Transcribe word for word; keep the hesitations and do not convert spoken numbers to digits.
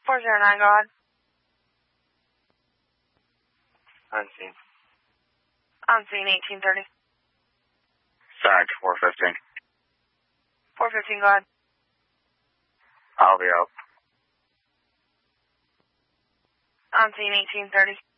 four zero nine, go ahead. Unseen. Unseen, eighteen thirty. Sarge, four fifteen. four fifteen, go ahead. I'll be out. Unseen, eighteen thirty.